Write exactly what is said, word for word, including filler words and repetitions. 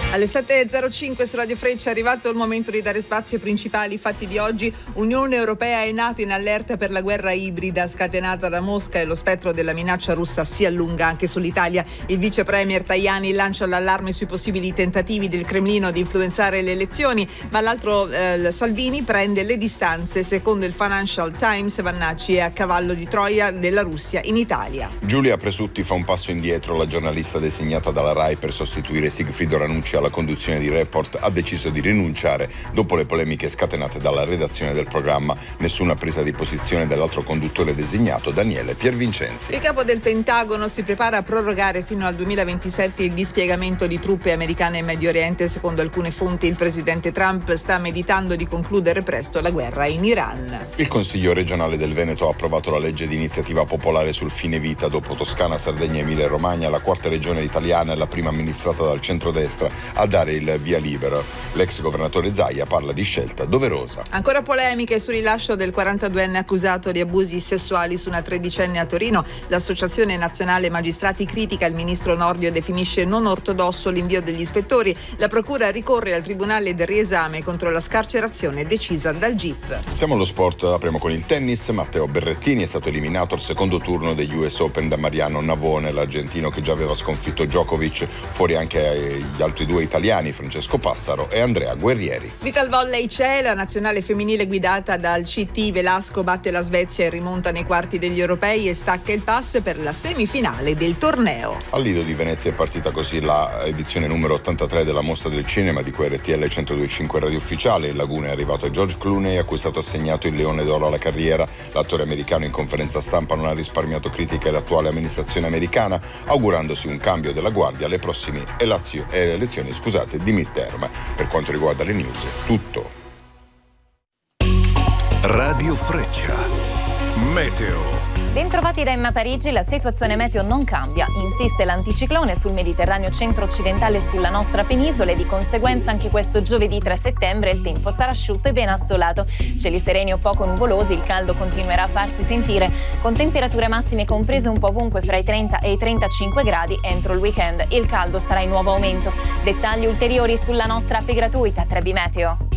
Alle sette e zero cinque su Radio Freccia è arrivato il momento di dare spazio ai principali fatti di oggi. Unione Europea è NATO in allerta per la guerra ibrida scatenata da Mosca e lo spettro della minaccia russa si allunga anche sull'Italia. Il vice premier Tajani lancia l'allarme sui possibili tentativi del Cremlino di influenzare le elezioni, ma l'altro eh, Salvini prende le distanze. Secondo il Financial Times, Vannacci è a cavallo di Troia della Russia in Italia. Giulia Presutti fa un passo indietro. La giornalista designata dalla RAI per sostituire Sigfrido Ranucci alla conduzione di Report ha deciso di rinunciare dopo le polemiche scatenate dalla redazione del programma. Nessuna presa di posizione dell'altro conduttore designato, Daniele Piervincenzi. Il capo del Pentagono si prepara a prorogare fino al duemilaventisette il dispiegamento di truppe americane in Medio Oriente. Secondo alcune fonti il presidente Trump sta meditando di concludere presto la guerra in Iran. Il Consiglio regionale del Veneto ha approvato la legge di iniziativa popolare sul fine vita. Dopo Toscana, Sardegna e Emilia Romagna, la quarta regione italiana e la prima amministrata dal centrodestra a dare il via libero. L'ex governatore Zaia parla di scelta doverosa. Ancora polemiche sul rilascio del quarantaduenne accusato di abusi sessuali su una tredicenne a Torino. L'Associazione Nazionale Magistrati critica il ministro Nordio e definisce non ortodosso l'invio degli ispettori. La procura ricorre al tribunale del riesame contro la scarcerazione decisa dal G I P. Siamo allo sport, apriamo con il tennis. Matteo Berrettini è stato eliminato al secondo turno degli U S Open da Mariano Navone, l'argentino che già aveva sconfitto Djokovic. Fuori anche gli altri due italiani, Francesco Passaro e Andrea Guerrieri. Vital Volley c'è, la nazionale femminile guidata dal C T Velasco batte la Svezia e rimonta nei quarti degli europei e stacca il pass per la semifinale del torneo. Al Lido di Venezia è partita così la edizione numero ottantatré della Mostra del Cinema di cui R T L centodue e cinque Radio Ufficiale. In Laguna è arrivato George Clooney, a cui è stato assegnato il Leone d'Oro alla carriera. L'attore americano in conferenza stampa non ha risparmiato critiche all'attuale amministrazione americana, augurandosi un cambio della guardia alle prossime elazio- elezioni scusate, di midterm. Per quanto riguarda le news, tutto. Radio Freccia. Meteo. Bentrovati da Emma Parigi, la situazione meteo non cambia. Insiste l'anticiclone sul Mediterraneo centro-occidentale e sulla nostra penisola e di conseguenza anche questo giovedì tre settembre il tempo sarà asciutto e ben assolato. Cieli sereni o poco nuvolosi, il caldo continuerà a farsi sentire con temperature massime comprese un po' ovunque fra i trenta e i trentacinque gradi. Entro il weekend il caldo sarà in nuovo aumento. Dettagli ulteriori sulla nostra app gratuita tre B Meteo.